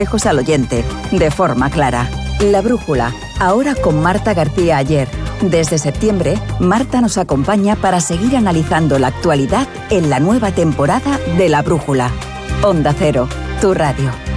consejos al oyente, de forma clara. La Brújula, ahora con Marta García Aller. Desde septiembre, Marta nos acompaña para seguir analizando la actualidad en la nueva temporada de La Brújula. Onda Cero, tu radio.